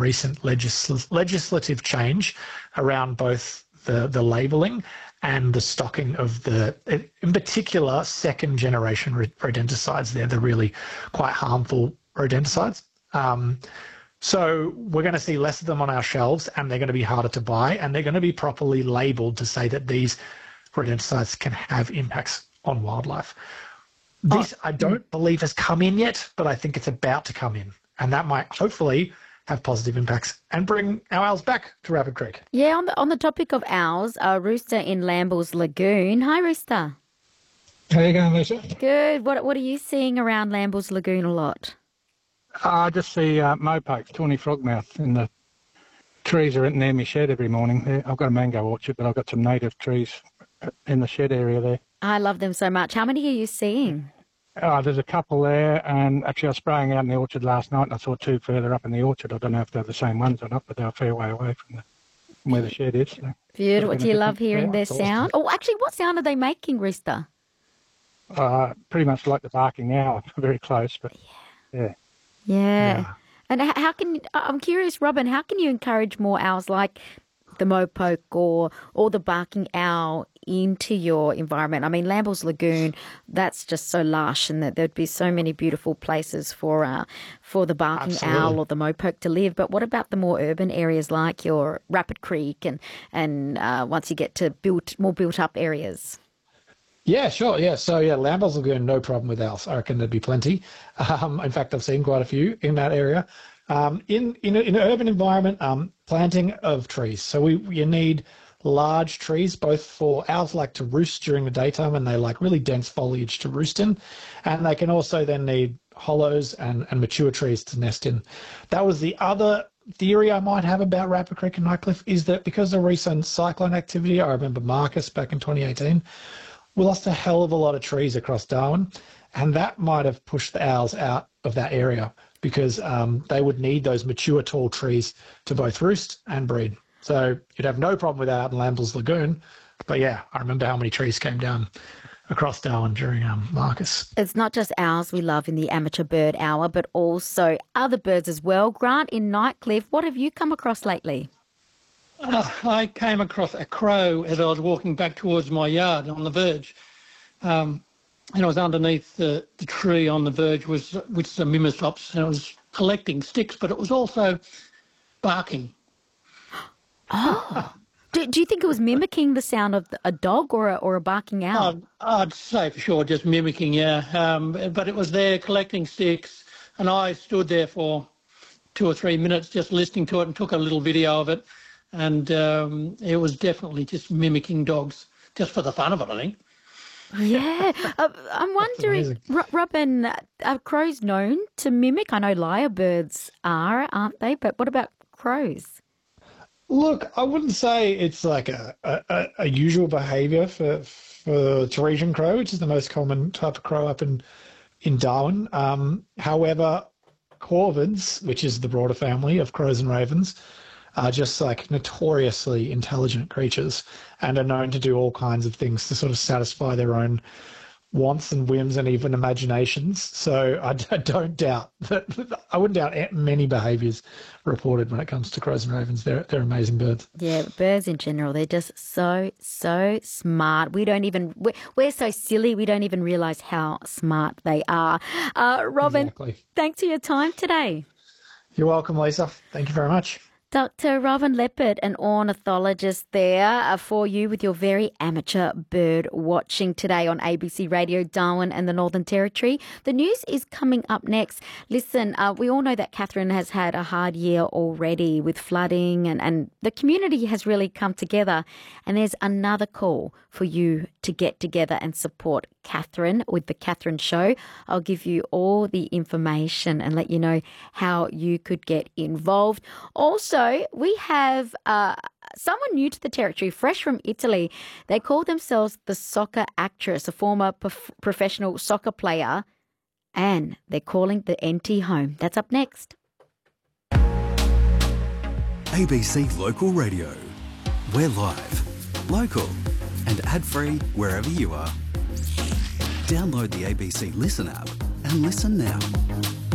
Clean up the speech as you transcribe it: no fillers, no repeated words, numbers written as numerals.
recent legislative change around both the labelling and the stocking of in particular, second-generation rodenticides. They're the really quite harmful rodenticides. So we're going to see less of them on our shelves, and they're going to be harder to buy, and they're going to be properly labelled to say that these rodenticides can have impacts on wildlife. This, I don't believe, has come in yet, but I think it's about to come in, and that might hopefully have positive impacts and bring our owls back to Rapid Creek. Yeah, on the topic of owls, Rooster in Lambles Lagoon. Hi, Rooster. How you going, Lisa? Good. What are you seeing around Lambles Lagoon a lot? I just see mopokes, tawny frogmouth, in the trees are near my shed every morning. I've got a mango orchard, but I've got some native trees in the shed area there. I love them so much. How many are you seeing? There's a couple there, and actually I was spraying out in the orchard last night, and I saw two further up in the orchard. I don't know if they're the same ones or not, but they're a fair way away from where the shed is. So beautiful. Do you love hearing their sound? Oh, actually, what sound are they making, Rooster? Pretty much like the barking owl. Very close, but yeah. Yeah. And how can I'm curious, Robin, how can you encourage more owls like the mopoke or the barking owl into your environment? I mean, Lambles Lagoon, that's just so lush, and that there'd be so many beautiful places for the barking owl or the mopoke to live. But what about the more urban areas like your Rapid Creek and once you get to more built up areas? Yeah, sure. Yeah. So, Lambles Lagoon, no problem with owls. I reckon there'd be plenty. In fact, I've seen quite a few in that area. In an urban environment, planting of trees. So you need large trees, both for owls like to roost during the daytime, and they like really dense foliage to roost in. And they can also then need hollows and mature trees to nest in. That was the other theory I might have about Rapid Creek and Nightcliff, is that because of recent cyclone activity, I remember Marcus back in 2018, we lost a hell of a lot of trees across Darwin, and that might have pushed the owls out of that area because they would need those mature tall trees to both roost and breed. So you'd have no problem with that out in Lambles Lagoon. But yeah, I remember how many trees came down across Darwin during Marcus. It's not just owls we love in the Amateur Bird Hour, but also other birds as well. Grant in Nightcliff, what have you come across lately? I came across a crow as I was walking back towards my yard on the verge. And I was underneath the tree on the verge, which is a mimosops, and it was collecting sticks, but it was also barking. Oh. Do you think it was mimicking the sound of a dog or a barking owl? I'd say for sure just mimicking, yeah. But it was there collecting sticks, and I stood there for 2 or 3 minutes just listening to it and took a little video of it. And it was definitely just mimicking dogs, just for the fun of it, I think. Yeah. I'm wondering, Robin, are crows known to mimic? I know lyrebirds aren't they? But what about crows? Look, I wouldn't say it's like a usual behaviour for Teresian crow, which is the most common type of crow up in Darwin. However, corvids, which is the broader family of crows and ravens, are just like notoriously intelligent creatures and are known to do all kinds of things to sort of satisfy their own wants and whims and even imaginations. So I don't doubt that. I wouldn't doubt many behaviours reported when it comes to crows and ravens. They're amazing birds. Yeah, birds in general, they're just so smart. We're so silly, we don't even realise how smart they are. Robin, exactly. Thanks for your time today. You're welcome, Lisa. Thank you very much. Dr. Robin Leppard, an ornithologist there for you with your very amateur bird watching today on ABC Radio Darwin and the Northern Territory. The news is coming up next. Listen, we all know that Katherine has had a hard year already with flooding and the community has really come together. And there's another call for you to get together and support Katherine with The Katherine Show. I'll give you all the information and let you know how you could get involved. Also, we have someone new to the territory, fresh from Italy. They call themselves the Soccer Actress, a former professional soccer player, and they're calling the NT home. That's up next. ABC Local Radio. We're live, local and ad-free wherever you are. Download the ABC Listen app and listen now.